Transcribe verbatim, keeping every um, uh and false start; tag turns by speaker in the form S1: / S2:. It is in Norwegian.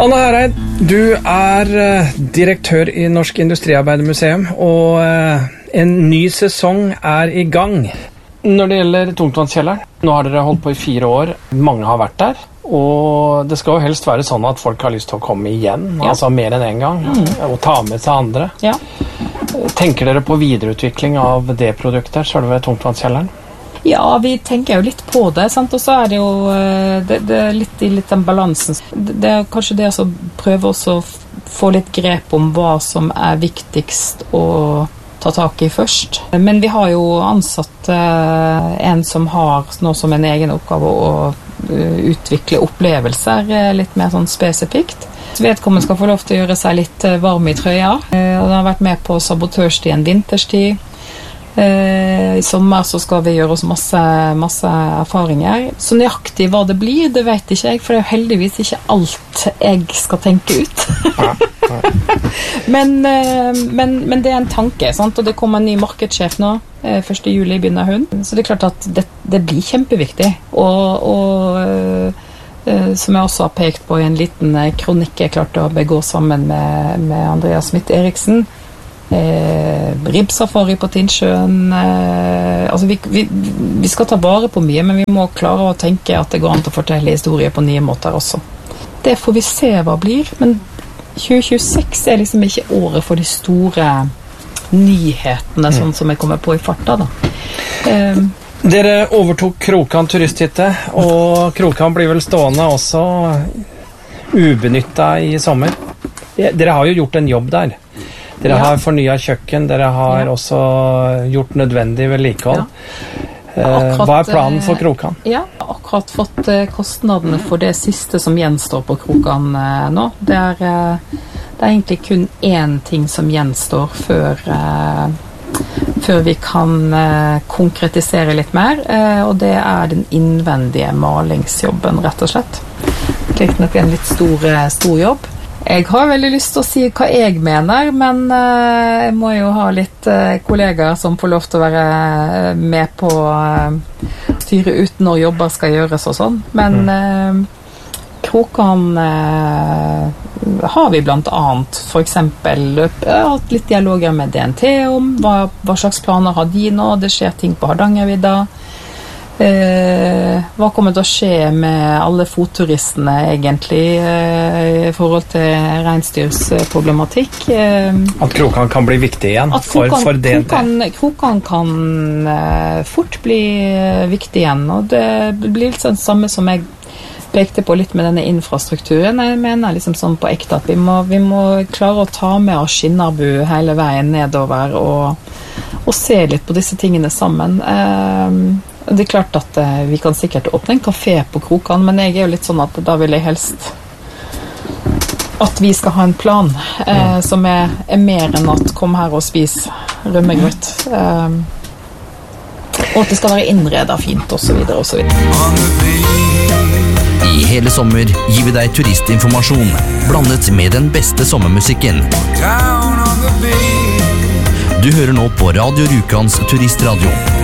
S1: Anna Hereid, du er uh, direktør i Norsk Industriarbeidermuseum, og uh, en ny sesong er i gang. Når det gjelder Tungtvannskjelleren, nå har dere holdt på i fire år, mange har vært der, og det skal jo helst være sånn at folk har lyst til å komme igjen, ja. Altså mer enn en gang, mm. og ta med seg andre. Ja. Tenker dere på videreutvikling av det produktet, selve Tungtvannskjelleren?
S2: Ja, vi tenker jo litt på det, sant? Og så er det jo det, det er litt i litt den balansen. Det, det er kanskje det å prøve også å få litt grep om hva som er viktigst å ta tak i først. Men vi har jo ansatt eh, en som har nå som en egen oppgave å uh, utvikle opplevelser eh, litt mer sånn spesifikt. Vedkommende skal få lov til å gjøre seg litt varm i trøya, eh, og den har vært med på sabotørstid en vinterstid. Eh, I sommer så skal vi gjøre oss masse, masse erfaringer. Så nøyaktig hva det blir, det vet ikke jeg, for det er jo heldigvis ikke alt jeg skal tenke ut. men, eh, men, men det er en tanke, sant? Og det kommer en ny markedssjef nå. eh, første juli begynner hun. Så det er klart at det, det blir kjempeviktig. Og, og eh, som jeg også har pekt på i en liten kronikk jeg klarte å begå sammen med, med Andreas Smith-Eriksen. Eh, ribbsafari på Tinnsjøen, eh, altså vi, vi, vi skal ta vare på mye, men vi må klare å tenke at det går an til å fortelle historier på nye måter også. Det får vi se hva blir, men tjue tjueseks er liksom ikke året for de store nyhetene, sånn som jeg kommer på i farta da. Eh,
S1: Dere overtok Krokan turisthytte, og Krokan blir vel stående også ubenyttet i sommer. Dere har jo gjort en jobb der. Dere ja. har fornyet kjøkken, dere har ja. også gjort nødvendig vedlikehold. Ja. Akkurat, hva er planen for Krokan?
S2: Ja, akkurat fått kostnadene for det siste som gjenstår på Krokan nå. Det er, det er egentlig kun én ting som gjenstår før, før vi kan konkretisere litt mer, og det er den innvendige malingsjobben, rett og slett. Det er nok en litt stor, stor jobb. Jeg har veldig lyst til å si hva jeg mener, men uh, jeg må jo ha litt uh, kollegaer som får lov til å være med på uh, styre ut når jobber skal gjøres og sånn. Men uh, Krokan uh, har vi blant annet for eksempel uh, hatt litt dialoger med D N T om hva, hva slags planer har de nå. Det skjer ting på Hardangervidda. Eh, hva kommer til å skje med alle fotturistene egentlig eh, i forhold til reinsdyrsproblematikk? Eh,
S1: at Krokan kan bli viktig igjen for, Krokan, for D N T?
S2: Krokan, Krokan kan eh, fort bli viktig igjen, og det blir litt sånn samme som jeg pekte på litt med denne infrastrukturen. Jeg mener liksom sånn på ekte at vi må, vi må klare å ta med oss Skinnarbu hele veien nedover og, og se litt på disse tingene sammen. Eh, Det er klart at uh, vi kan sikkert åpne en kafé på Krokan, men jeg er jo litt sånn at da vil jeg helst at vi skal ha en plan uh, mm. som er, er mer enn at kom her og spis rømmegrøt. Uh, og at det skal være innredet fint, og så videre, og så videre.
S3: I hele sommer gir vi deg turistinformasjon, blandet med den beste sommermusikken. Du hører nå på Radio Rukans Turistradio.